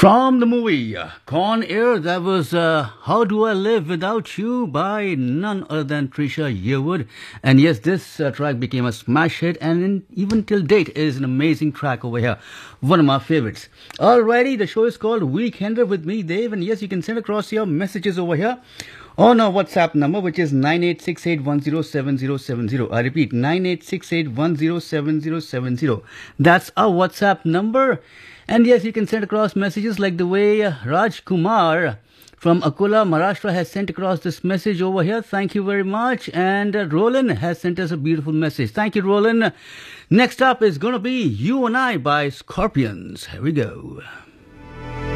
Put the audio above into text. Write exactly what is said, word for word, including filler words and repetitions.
From the movie uh, Con Air, that was uh, How Do I Live Without You by none other than Trisha Yearwood. And yes, this uh, track became a smash hit and in, even till date is an amazing track over here. One of my favorites. Alrighty, the show is called Weekender with me, Dave. And yes, you can send across your messages over here on our WhatsApp number, which is nine eight six eight one zero seven zero seven zero. I repeat, nine eight six eight one zero seven zero seven zero. That's our WhatsApp number. And yes, you can send across messages like the way uh, Raj Kumar from Akola, Maharashtra has sent across this message over here. Thank you very much. And uh, Roland has sent us a beautiful message. Thank you, Roland. Next up is going to be You and I by Scorpions. Here we go.